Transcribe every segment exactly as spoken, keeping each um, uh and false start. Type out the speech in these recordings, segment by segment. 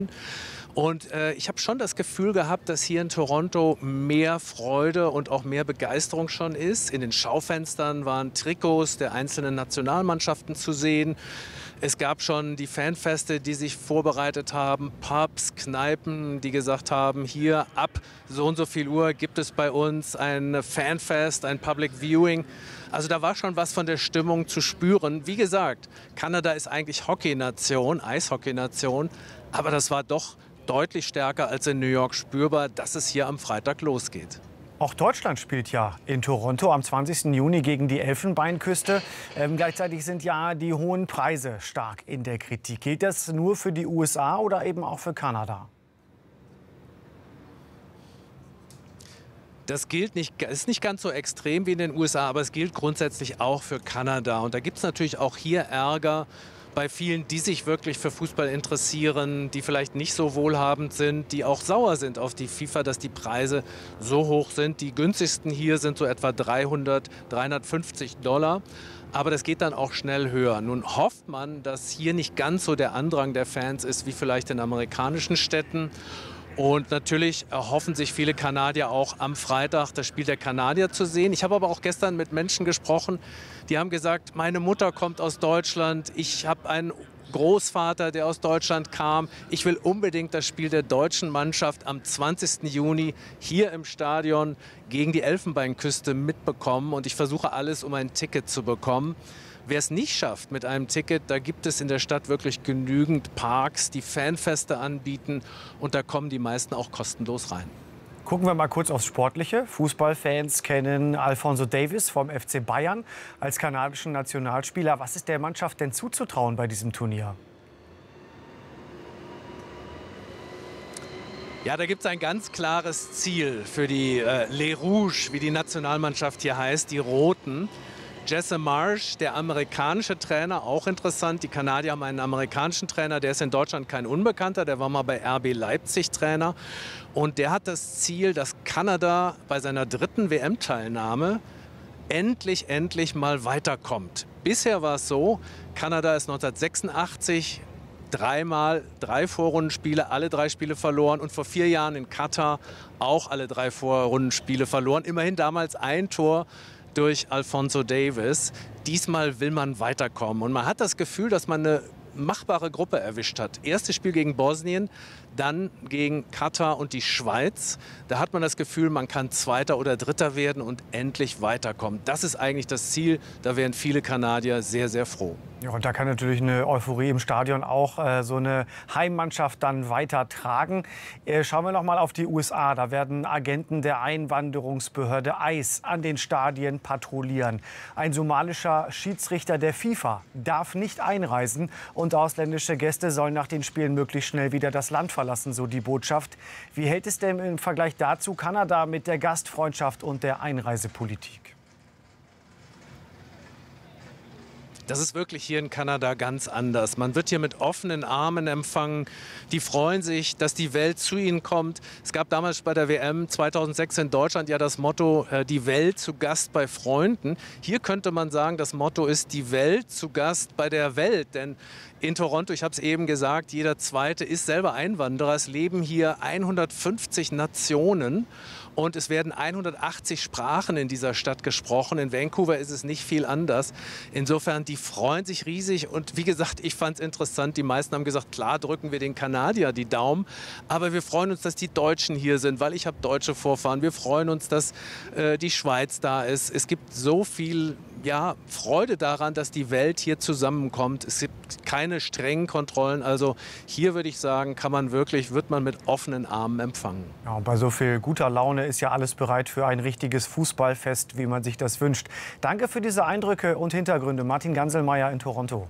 Und äh, ich habe schon das Gefühl gehabt, dass hier in Toronto mehr Freude und auch mehr Begeisterung schon ist. In den Schaufenstern waren Trikots der einzelnen Nationalmannschaften zu sehen. Es gab schon die Fanfeste, die sich vorbereitet haben, Pubs, Kneipen, die gesagt haben, hier ab so und so viel Uhr gibt es bei uns ein Fanfest, ein Public Viewing. Also da war schon was von der Stimmung zu spüren. Wie gesagt, Kanada ist eigentlich Hockey-Nation, Eishockey-Nation, aber das war doch deutlich stärker als in New York spürbar, dass es hier am Freitag losgeht. Auch Deutschland spielt ja in Toronto am zwanzigsten Juni gegen die Elfenbeinküste. Ähm, gleichzeitig sind ja die hohen Preise stark in der Kritik. Gilt das nur für die U S A oder eben auch für Kanada? Das gilt nicht, ist nicht ganz so extrem wie in den U S A, aber es gilt grundsätzlich auch für Kanada. Und da gibt es natürlich auch hier Ärger bei vielen, die sich wirklich für Fußball interessieren, die vielleicht nicht so wohlhabend sind, die auch sauer sind auf die FIFA, dass die Preise so hoch sind. Die günstigsten hier sind so etwa dreihundert, dreihundertfünfzig Dollar. Aber das geht dann auch schnell höher. Nun hofft man, dass hier nicht ganz so der Andrang der Fans ist wie vielleicht in amerikanischen Städten. Und natürlich erhoffen sich viele Kanadier auch am Freitag das Spiel der Kanadier zu sehen. Ich habe aber auch gestern mit Menschen gesprochen, die haben gesagt, meine Mutter kommt aus Deutschland, ich habe einen Großvater, der aus Deutschland kam. Ich will unbedingt das Spiel der deutschen Mannschaft am zwanzigsten Juni hier im Stadion gegen die Elfenbeinküste mitbekommen. Und ich versuche alles, um ein Ticket zu bekommen. Wer es nicht schafft mit einem Ticket, da gibt es in der Stadt wirklich genügend Parks, die Fanfeste anbieten. Und da kommen die meisten auch kostenlos rein. Gucken wir mal kurz aufs Sportliche. Fußballfans kennen Alphonso Davies vom F C Bayern als kanadischen Nationalspieler. Was ist der Mannschaft denn zuzutrauen bei diesem Turnier? Ja, da gibt es ein ganz klares Ziel für die äh, Les Rouges, wie die Nationalmannschaft hier heißt, die Roten. Jesse Marsch, der amerikanische Trainer, auch interessant. Die Kanadier haben einen amerikanischen Trainer, der ist in Deutschland kein Unbekannter, der war mal bei R B Leipzig Trainer. Und der hat das Ziel, dass Kanada bei seiner dritten W M-Teilnahme endlich, endlich mal weiterkommt. Bisher war es so, Kanada ist neunzehnhundertsechsundachtzig dreimal, drei Vorrundenspiele, alle drei Spiele verloren und vor vier Jahren in Katar auch alle drei Vorrundenspiele verloren. Immerhin damals ein Tor durch Alphonso Davies. Diesmal will man weiterkommen. Und man hat das Gefühl, dass man eine machbare Gruppe erwischt hat. Erstes Spiel gegen Bosnien, dann gegen Katar und die Schweiz. Da hat man das Gefühl, man kann Zweiter oder Dritter werden und endlich weiterkommen. Das ist eigentlich das Ziel. Da wären viele Kanadier sehr, sehr froh. Ja, und da kann natürlich eine Euphorie im Stadion auch äh, so eine Heimmannschaft dann weitertragen. Äh, schauen wir noch mal auf die U S A. Da werden Agenten der Einwanderungsbehörde I C E an den Stadien patrouillieren. Ein somalischer Schiedsrichter der FIFA darf nicht einreisen und ausländische Gäste sollen nach den Spielen möglichst schnell wieder das Land verlassen, so die Botschaft. Wie hält es denn im Vergleich dazu Kanada mit der Gastfreundschaft und der Einreisepolitik? Das ist wirklich hier in Kanada ganz anders. Man wird hier mit offenen Armen empfangen. Die freuen sich, dass die Welt zu ihnen kommt. Es gab damals bei der W M zweitausendsechs in Deutschland ja das Motto, die Welt zu Gast bei Freunden. Hier könnte man sagen, das Motto ist die Welt zu Gast bei der Welt. Denn in Toronto, ich habe es eben gesagt, jeder Zweite ist selber Einwanderer. Es leben hier hundertfünfzig Nationen. Und es werden hundertachtzig Sprachen in dieser Stadt gesprochen. In Vancouver ist es nicht viel anders. Insofern, die freuen sich riesig. Und wie gesagt, ich fand es interessant. Die meisten haben gesagt, klar drücken wir den Kanadier die Daumen. Aber wir freuen uns, dass die Deutschen hier sind, weil ich habe deutsche Vorfahren. Wir freuen uns, dass äh, die Schweiz da ist. Es gibt so viel ja, Freude daran, dass die Welt hier zusammenkommt. Es gibt keine strengen Kontrollen. Also hier würde ich sagen, kann man wirklich, wird man mit offenen Armen empfangen. Ja, und bei so viel guter Laune ist ja alles bereit für ein richtiges Fußballfest, wie man sich das wünscht. Danke für diese Eindrücke und Hintergründe. Martin Ganselmeier in Toronto.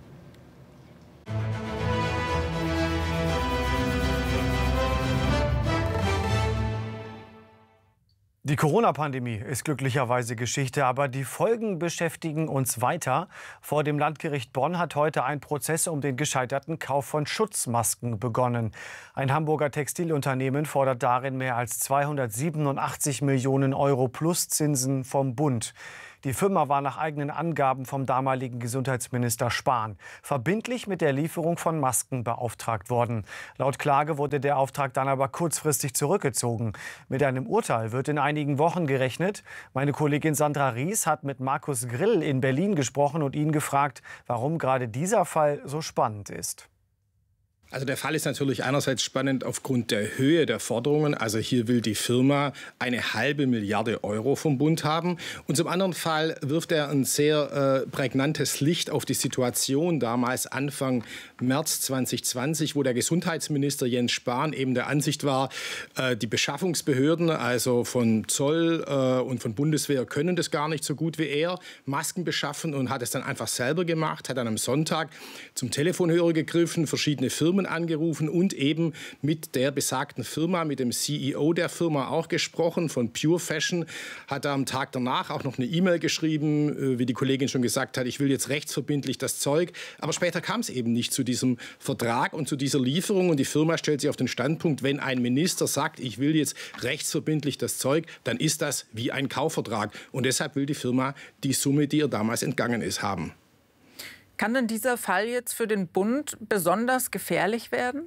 Die Corona-Pandemie ist glücklicherweise Geschichte, aber die Folgen beschäftigen uns weiter. Vor dem Landgericht Bonn hat heute ein Prozess um den gescheiterten Kauf von Schutzmasken begonnen. Ein Hamburger Textilunternehmen fordert darin mehr als zweihundertsiebenundachtzig Millionen Euro plus Zinsen vom Bund. Die Firma war nach eigenen Angaben vom damaligen Gesundheitsminister Spahn verbindlich mit der Lieferung von Masken beauftragt worden. Laut Klage wurde der Auftrag dann aber kurzfristig zurückgezogen. Mit einem Urteil wird in einigen Wochen gerechnet. Meine Kollegin Sandra Ries hat mit Markus Grill in Berlin gesprochen und ihn gefragt, warum gerade dieser Fall so spannend ist. Also der Fall ist natürlich einerseits spannend aufgrund der Höhe der Forderungen. Also hier will die Firma eine halbe Milliarde Euro vom Bund haben. Und zum anderen Fall wirft er ein sehr äh, prägnantes Licht auf die Situation damals Anfang März zwanzig zwanzig, wo der Gesundheitsminister Jens Spahn eben der Ansicht war, äh, die Beschaffungsbehörden, also von Zoll äh, und von Bundeswehr, können das gar nicht so gut wie er, Masken beschaffen, und hat es dann einfach selber gemacht, hat dann am Sonntag zum Telefonhörer gegriffen, verschiedene Firmen angerufen und eben mit der besagten Firma, mit dem C E O der Firma auch gesprochen, von Pure Fashion, hat er am Tag danach auch noch eine E-Mail geschrieben, wie die Kollegin schon gesagt hat, ich will jetzt rechtsverbindlich das Zeug. Aber später kam es eben nicht zu diesem Vertrag und zu dieser Lieferung, und die Firma stellt sich auf den Standpunkt, wenn ein Minister sagt, ich will jetzt rechtsverbindlich das Zeug, dann ist das wie ein Kaufvertrag. Und deshalb will die Firma die Summe, die ihr damals entgangen ist, haben. Kann denn dieser Fall jetzt für den Bund besonders gefährlich werden?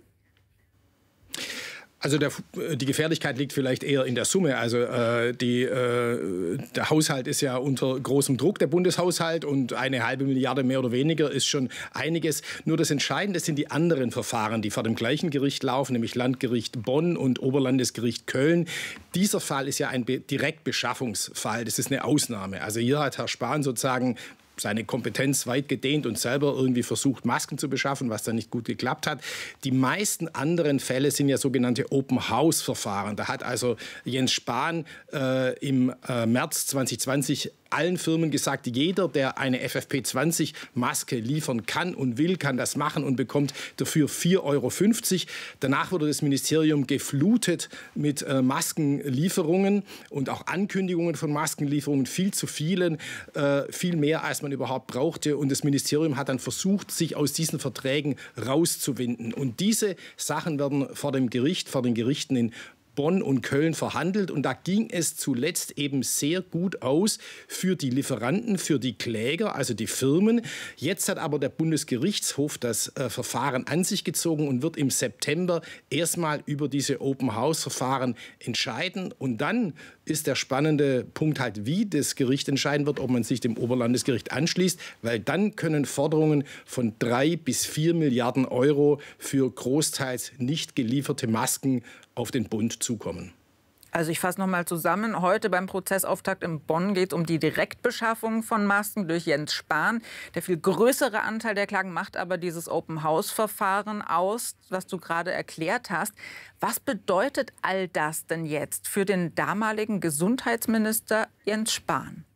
Also der, die Gefährlichkeit liegt vielleicht eher in der Summe. Also äh, die, äh, der Haushalt ist ja unter großem Druck, der Bundeshaushalt, und eine halbe Milliarde mehr oder weniger ist schon einiges. Nur das Entscheidende sind die anderen Verfahren, die vor dem gleichen Gericht laufen, nämlich Landgericht Bonn und Oberlandesgericht Köln. Dieser Fall ist ja ein Direktbeschaffungsfall. Das ist eine Ausnahme. Also hier hat Herr Spahn sozusagen seine Kompetenz weit gedehnt und selber irgendwie versucht, Masken zu beschaffen, was dann nicht gut geklappt hat. Die meisten anderen Fälle sind ja sogenannte Open-House-Verfahren. Da hat also Jens Spahn äh, im äh, März zwanzig zwanzig allen Firmen gesagt, jeder, der eine F F P zwanzig Maske liefern kann und will, kann das machen und bekommt dafür vier Euro fünfzig. Danach wurde das Ministerium geflutet mit äh, Maskenlieferungen und auch Ankündigungen von Maskenlieferungen, viel zu vielen, äh, viel mehr, als man überhaupt brauchte. Und das Ministerium hat dann versucht, sich aus diesen Verträgen rauszuwinden. Und diese Sachen werden vor dem Gericht, vor den Gerichten in Bonn und Köln verhandelt, und da ging es zuletzt eben sehr gut aus für die Lieferanten, für die Kläger, also die Firmen. Jetzt hat aber der Bundesgerichtshof das äh, Verfahren an sich gezogen und wird im September erstmal über diese Open-House-Verfahren entscheiden, und dann ist der spannende Punkt halt, wie das Gericht entscheiden wird, ob man sich dem Oberlandesgericht anschließt, weil dann können Forderungen von drei bis vier Milliarden Euro für großteils nicht gelieferte Masken auf den Bund zukommen. Also ich fasse noch mal zusammen. Heute beim Prozessauftakt in Bonn geht es um die Direktbeschaffung von Masken durch Jens Spahn. Der viel größere Anteil der Klagen macht aber dieses Open-House-Verfahren aus, was du gerade erklärt hast. Was bedeutet all das denn jetzt für den damaligen Gesundheitsminister Jens Spahn?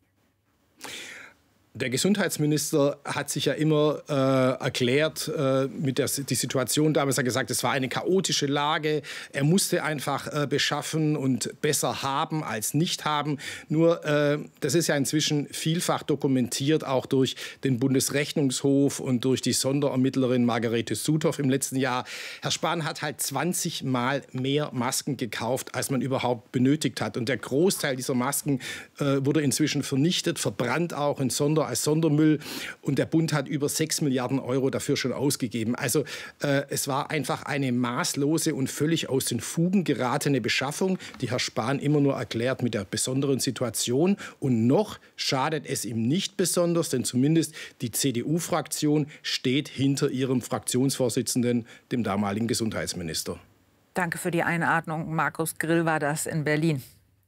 Der Gesundheitsminister hat sich ja immer äh, erklärt, äh, mit der die Situation damals, er hat gesagt, es war eine chaotische Lage. Er musste einfach äh, beschaffen und besser haben als nicht haben. Nur äh, das ist ja inzwischen vielfach dokumentiert, auch durch den Bundesrechnungshof und durch die Sonderermittlerin Margarete Suthoff im letzten Jahr. Herr Spahn hat halt zwanzig Mal mehr Masken gekauft, als man überhaupt benötigt hat. Und der Großteil dieser Masken äh, wurde inzwischen vernichtet, verbrannt auch in Sonder als Sondermüll, und der Bund hat über sechs Milliarden Euro dafür schon ausgegeben. Also äh, es war einfach eine maßlose und völlig aus den Fugen geratene Beschaffung, die Herr Spahn immer nur erklärt mit der besonderen Situation. Und noch schadet es ihm nicht besonders, denn zumindest die C D U-Fraktion steht hinter ihrem Fraktionsvorsitzenden, dem damaligen Gesundheitsminister. Danke für die Einordnung. Markus Grill war das in Berlin.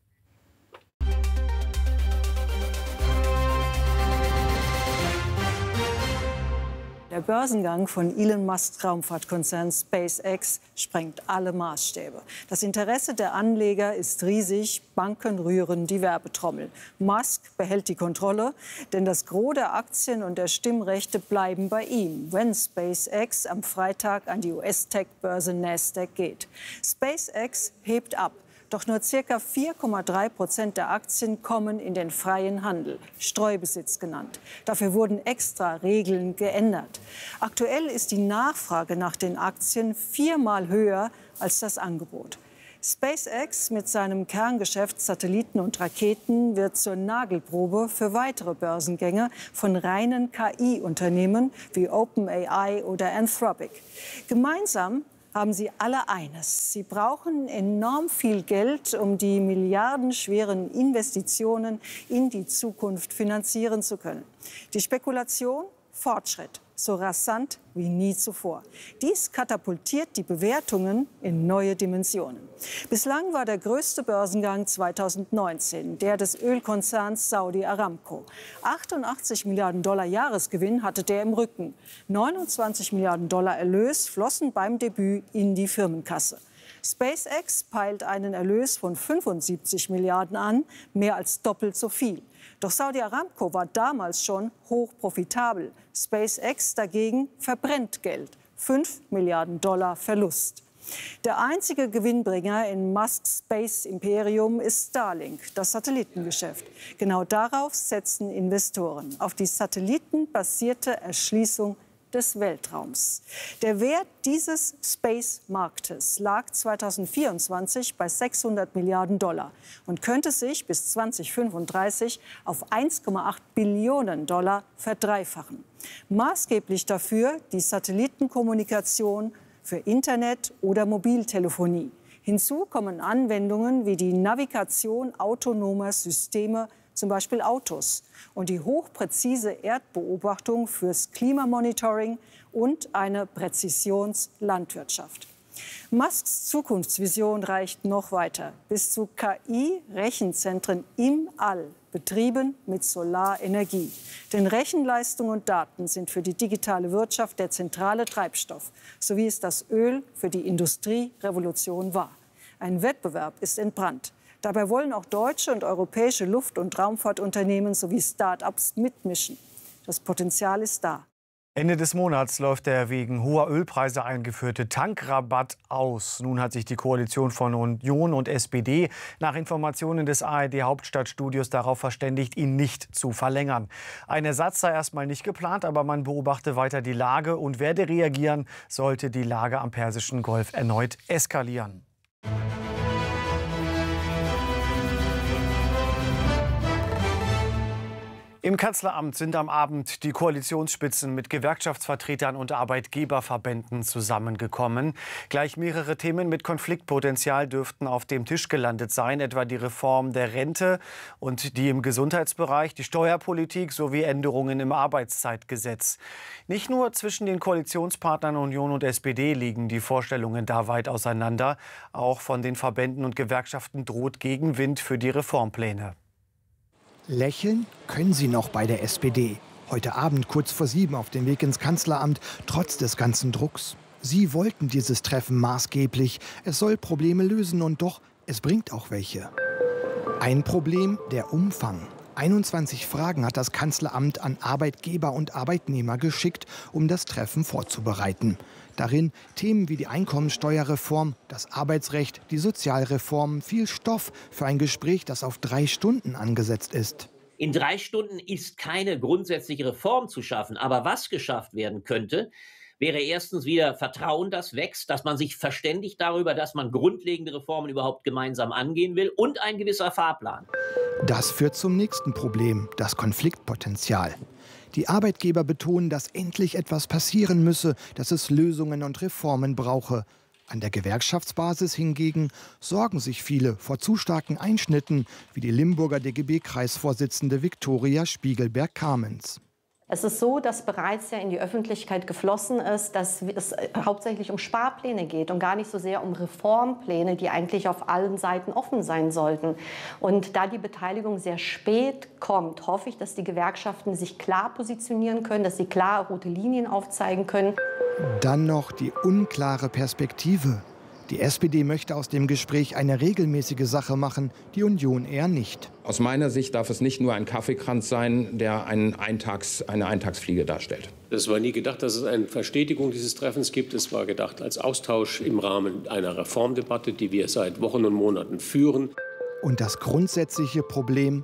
Der Börsengang von Elon Musks Raumfahrtkonzern SpaceX sprengt alle Maßstäbe. Das Interesse der Anleger ist riesig. Banken rühren die Werbetrommel. Musk behält die Kontrolle, denn das Gros der Aktien und der Stimmrechte bleiben bei ihm, wenn SpaceX am Freitag an die U S-Tech-Börse Nasdaq geht. SpaceX hebt ab. Doch nur ca. vier Komma drei Prozent der Aktien kommen in den freien Handel, Streubesitz genannt. Dafür wurden extra Regeln geändert. Aktuell ist die Nachfrage nach den Aktien viermal höher als das Angebot. SpaceX mit seinem Kerngeschäft Satelliten und Raketen wird zur Nagelprobe für weitere Börsengänge von reinen K I-Unternehmen wie OpenAI oder Anthropic. Gemeinsam haben sie alle eines. Sie brauchen enorm viel Geld, um die milliardenschweren Investitionen in die Zukunft finanzieren zu können. Die Spekulation? Fortschritt, so rasant wie nie zuvor. Dies katapultiert die Bewertungen in neue Dimensionen. Bislang war der größte Börsengang zweitausendneunzehn der des Ölkonzerns Saudi Aramco. achtundachtzig Milliarden Dollar Jahresgewinn hatte der im Rücken. neunundzwanzig Milliarden Dollar Erlös flossen beim Debüt in die Firmenkasse. SpaceX peilt einen Erlös von fünfundsiebzig Milliarden an, mehr als doppelt so viel. Doch Saudi Aramco war damals schon hoch profitabel. SpaceX dagegen verbrennt Geld. fünf Milliarden Dollar Verlust. Der einzige Gewinnbringer in Musks Space-Imperium ist Starlink, das Satellitengeschäft. Genau darauf setzen Investoren, auf die satellitenbasierte Erschließung des Weltraums. Der Wert dieses Space-Marktes lag zweitausendvierundzwanzig bei sechshundert Milliarden Dollar und könnte sich bis zweitausendfünfunddreißig auf eins Komma acht Billionen Dollar verdreifachen. Maßgeblich dafür die Satellitenkommunikation für Internet oder Mobiltelefonie. Hinzu kommen Anwendungen wie die Navigation autonomer Systeme, zum Beispiel Autos, und die hochpräzise Erdbeobachtung fürs Klimamonitoring und eine Präzisionslandwirtschaft. Musks Zukunftsvision reicht noch weiter, bis zu K I-Rechenzentren im All, betrieben mit Solarenergie. Denn Rechenleistung und Daten sind für die digitale Wirtschaft der zentrale Treibstoff, so wie es das Öl für die Industrierevolution war. Ein Wettbewerb ist entbrannt. Dabei wollen auch deutsche und europäische Luft- und Raumfahrtunternehmen sowie Start-ups mitmischen. Das Potenzial ist da. Ende des Monats läuft der wegen hoher Ölpreise eingeführte Tankrabatt aus. Nun hat sich die Koalition von Union und S P D nach Informationen des A R D-Hauptstadtstudios darauf verständigt, ihn nicht zu verlängern. Ein Ersatz sei erstmal nicht geplant, aber man beobachte weiter die Lage und werde reagieren, sollte die Lage am Persischen Golf erneut eskalieren. Im Kanzleramt sind am Abend die Koalitionsspitzen mit Gewerkschaftsvertretern und Arbeitgeberverbänden zusammengekommen. Gleich mehrere Themen mit Konfliktpotenzial dürften auf dem Tisch gelandet sein, etwa die Reform der Rente und die im Gesundheitsbereich, die Steuerpolitik sowie Änderungen im Arbeitszeitgesetz. Nicht nur zwischen den Koalitionspartnern Union und S P D liegen die Vorstellungen da weit auseinander. Auch von den Verbänden und Gewerkschaften droht Gegenwind für die Reformpläne. Lächeln können sie noch bei der S P D. Heute Abend kurz vor sieben auf dem Weg ins Kanzleramt, trotz des ganzen Drucks. Sie wollten dieses Treffen maßgeblich. Es soll Probleme lösen und doch, es bringt auch welche. Ein Problem, der Umfang. einundzwanzig Fragen hat das Kanzleramt an Arbeitgeber und Arbeitnehmer geschickt, um das Treffen vorzubereiten. Darin Themen wie die Einkommensteuerreform, das Arbeitsrecht, die Sozialreform, viel Stoff für ein Gespräch, das auf drei Stunden angesetzt ist. In drei Stunden ist keine grundsätzliche Reform zu schaffen. Aber was geschafft werden könnte, wäre erstens wieder Vertrauen, das wächst, dass man sich verständigt darüber, dass man grundlegende Reformen überhaupt gemeinsam angehen will und ein gewisser Fahrplan. Das führt zum nächsten Problem, das Konfliktpotenzial. Die Arbeitgeber betonen, dass endlich etwas passieren müsse, dass es Lösungen und Reformen brauche. An der Gewerkschaftsbasis hingegen sorgen sich viele vor zu starken Einschnitten, wie die Limburger D G B-Kreisvorsitzende Viktoria Spiegelberg-Kamens. Es ist so, dass bereits ja in die Öffentlichkeit geflossen ist, dass es hauptsächlich um Sparpläne geht und gar nicht so sehr um Reformpläne, die eigentlich auf allen Seiten offen sein sollten. Und da die Beteiligung sehr spät kommt, hoffe ich, dass die Gewerkschaften sich klar positionieren können, dass sie klar rote Linien aufzeigen können. Dann noch die unklare Perspektive. Die S P D möchte aus dem Gespräch eine regelmäßige Sache machen, die Union eher nicht. Aus meiner Sicht darf es nicht nur ein Kaffeekranz sein, der einen Eintags, eine Eintagsfliege darstellt. Es war nie gedacht, dass es eine Verstetigung dieses Treffens gibt. Es war gedacht als Austausch im Rahmen einer Reformdebatte, die wir seit Wochen und Monaten führen. Und das grundsätzliche Problem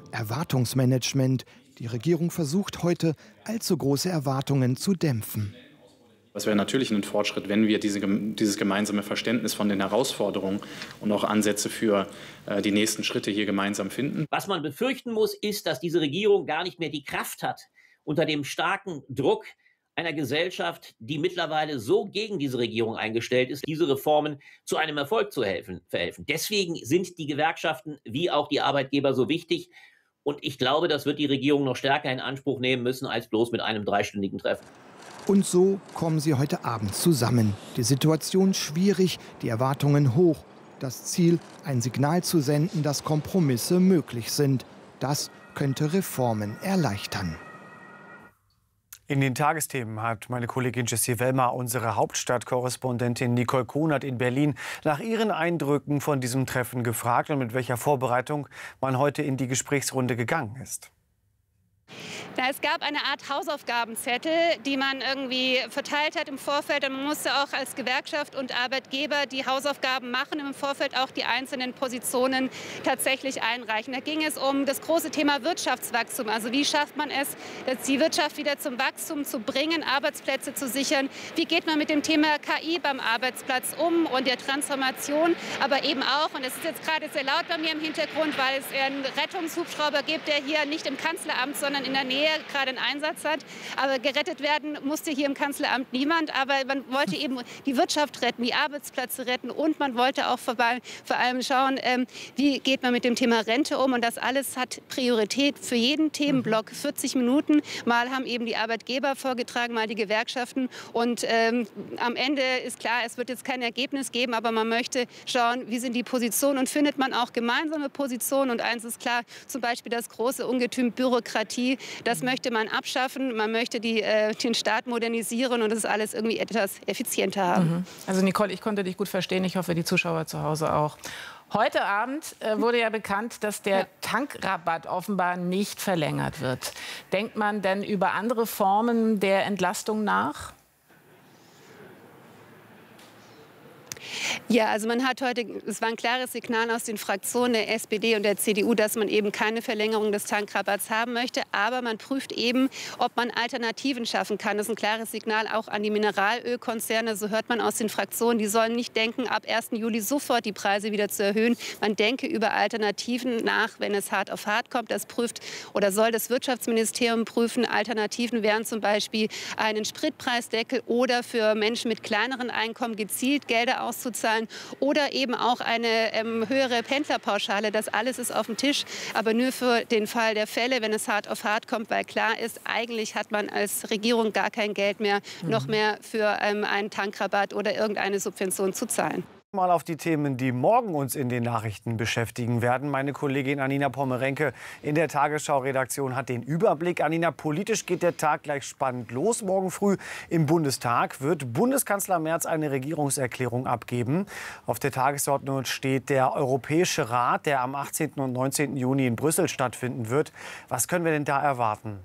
Erwartungsmanagement. Die Regierung versucht heute, allzu große Erwartungen zu dämpfen. Das wäre natürlich ein Fortschritt, wenn wir diese, dieses gemeinsame Verständnis von den Herausforderungen und auch Ansätze für äh, die nächsten Schritte hier gemeinsam finden. Was man befürchten muss, ist, dass diese Regierung gar nicht mehr die Kraft hat, unter dem starken Druck einer Gesellschaft, die mittlerweile so gegen diese Regierung eingestellt ist, diese Reformen zu einem Erfolg zu helfen, verhelfen. Deswegen sind die Gewerkschaften wie auch die Arbeitgeber so wichtig. Und ich glaube, das wird die Regierung noch stärker in Anspruch nehmen müssen, als bloß mit einem dreistündigen Treffen. Und so kommen sie heute Abend zusammen. Die Situation schwierig, die Erwartungen hoch. Das Ziel, ein Signal zu senden, dass Kompromisse möglich sind. Das könnte Reformen erleichtern. In den Tagesthemen hat meine Kollegin Jessie Wellmer unsere Hauptstadtkorrespondentin Nicole Kunert in Berlin nach ihren Eindrücken von diesem Treffen gefragt und mit welcher Vorbereitung man heute in die Gesprächsrunde gegangen ist. Na, es gab eine Art Hausaufgabenzettel, die man irgendwie verteilt hat im Vorfeld. Und man musste auch als Gewerkschaft und Arbeitgeber die Hausaufgaben machen, im Vorfeld auch die einzelnen Positionen tatsächlich einreichen. Da ging es um das große Thema Wirtschaftswachstum. Also wie schafft man es, die Wirtschaft wieder zum Wachstum zu bringen, Arbeitsplätze zu sichern? Wie geht man mit dem Thema K I beim Arbeitsplatz um und der Transformation? Aber eben auch, und es ist jetzt gerade sehr laut bei mir im Hintergrund, weil es einen Rettungshubschrauber gibt, der hier nicht im Kanzleramt, sondern in der Nähe gerade einen Einsatz hat. Aber gerettet werden musste hier im Kanzleramt niemand. Aber man wollte eben die Wirtschaft retten, die Arbeitsplätze retten. Und man wollte auch vor allem schauen, wie geht man mit dem Thema Rente um. Und das alles hat Priorität für jeden Themenblock. vierzig Minuten. Mal haben eben die Arbeitgeber vorgetragen, mal die Gewerkschaften. Und ähm, am Ende ist klar, es wird jetzt kein Ergebnis geben. Aber man möchte schauen, wie sind die Positionen. Und findet man auch gemeinsame Positionen. Und eins ist klar, zum Beispiel das große Ungetüm Bürokratie. Das möchte man abschaffen. Man möchte die, äh, den Staat modernisieren und das alles irgendwie etwas effizienter haben. Mhm. Also Nicole, ich konnte dich gut verstehen. Ich hoffe, die Zuschauer zu Hause auch. Heute Abend äh, wurde ja bekannt, dass der ja. Tankrabatt offenbar nicht verlängert wird. Denkt man denn über andere Formen der Entlastung nach? Ja, also man hat heute, es war ein klares Signal aus den Fraktionen der S P D und der C D U, dass man eben keine Verlängerung des Tankrabatts haben möchte. Aber man prüft eben, ob man Alternativen schaffen kann. Das ist ein klares Signal auch an die Mineralölkonzerne. So hört man aus den Fraktionen, die sollen nicht denken, ab ersten Juli sofort die Preise wieder zu erhöhen. Man denke über Alternativen nach, wenn es hart auf hart kommt. Das prüft oder soll das Wirtschaftsministerium prüfen. Alternativen wären zum Beispiel einen Spritpreisdeckel oder für Menschen mit kleineren Einkommen gezielt Gelder auszuzahlen. Oder eben auch eine ähm, höhere Pendlerpauschale. Das alles ist auf dem Tisch, aber nur für den Fall der Fälle, wenn es hart auf hart kommt, weil klar ist, eigentlich hat man als Regierung gar kein Geld mehr, mhm. noch mehr für ähm, einen Tankrabatt oder irgendeine Subvention zu zahlen. Mal auf die Themen, die morgen uns in den Nachrichten beschäftigen werden. Meine Kollegin Anina Pommerenke in der Tagesschau-Redaktion hat den Überblick. Anina, politisch geht der Tag gleich spannend los. Morgen früh im Bundestag wird Bundeskanzler Merz eine Regierungserklärung abgeben. Auf der Tagesordnung steht der Europäische Rat, der am achtzehnten und neunzehnten Juni in Brüssel stattfinden wird. Was können wir denn da erwarten?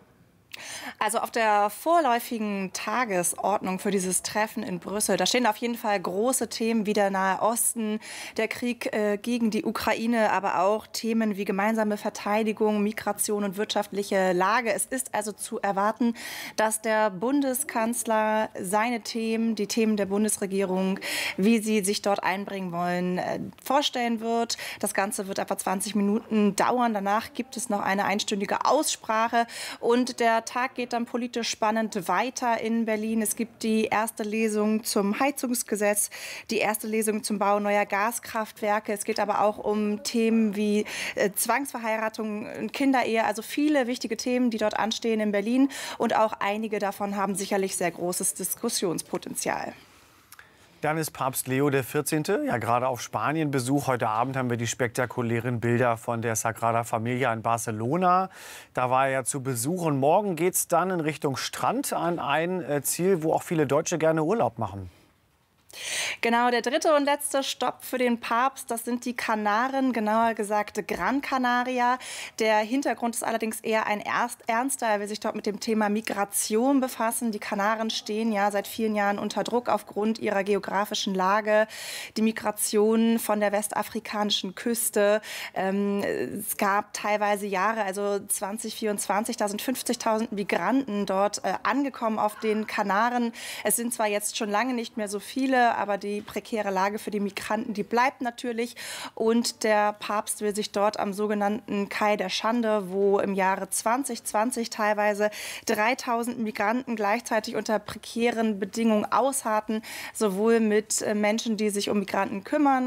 Also auf der vorläufigen Tagesordnung für dieses Treffen in Brüssel, da stehen auf jeden Fall große Themen wie der Nahe Osten, der Krieg äh, gegen die Ukraine, aber auch Themen wie gemeinsame Verteidigung, Migration und wirtschaftliche Lage. Es ist also zu erwarten, dass der Bundeskanzler seine Themen, die Themen der Bundesregierung, wie sie sich dort einbringen wollen, äh, vorstellen wird. Das Ganze wird etwa zwanzig Minuten dauern. Danach gibt es noch eine einstündige Aussprache und der Tag geht dann politisch spannend weiter in Berlin. Es gibt die erste Lesung zum Heizungsgesetz, die erste Lesung zum Bau neuer Gaskraftwerke. Es geht aber auch um Themen wie äh, Zwangsverheiratung und Kinderehe. Also viele wichtige Themen, die dort anstehen in Berlin. Und auch einige davon haben sicherlich sehr großes Diskussionspotenzial. Dann ist Papst Leo der vierzehnte ja gerade auf Spanien-Besuch. Heute Abend haben wir die spektakulären Bilder von der Sagrada Familia in Barcelona. Da war er ja zu Besuch. Und morgen geht es dann in Richtung Strand an ein Ziel, wo auch viele Deutsche gerne Urlaub machen. Genau, der dritte und letzte Stopp für den Papst, das sind die Kanaren, genauer gesagt Gran Canaria. Der Hintergrund ist allerdings eher ein ernster. Er will sich dort mit dem Thema Migration befassen. Die Kanaren stehen ja seit vielen Jahren unter Druck aufgrund ihrer geografischen Lage. Die Migration von der westafrikanischen Küste. Ähm, es gab teilweise Jahre, also zwanzig vierundzwanzig, da sind fünfzigtausend Migranten dort äh, angekommen auf den Kanaren. Es sind zwar jetzt schon lange nicht mehr so viele, aber die prekäre Lage für die Migranten, die bleibt natürlich. Und der Papst will sich dort am sogenannten Kai der Schande, wo im Jahre zwanzig zwanzig teilweise dreitausend Migranten gleichzeitig unter prekären Bedingungen ausharten, sowohl mit Menschen, die sich um Migranten kümmern,